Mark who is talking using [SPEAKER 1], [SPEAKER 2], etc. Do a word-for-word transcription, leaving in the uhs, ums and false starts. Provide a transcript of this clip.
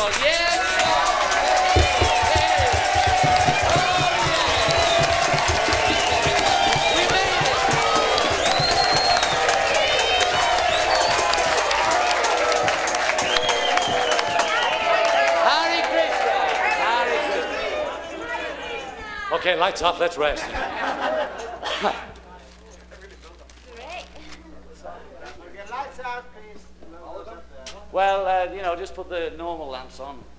[SPEAKER 1] Lord. Yes, Lord. We made it. Hare Krishna. Hare Krishna. Okay, lights off. Let's rest. Well, uh, you know, just put the normal lamps on.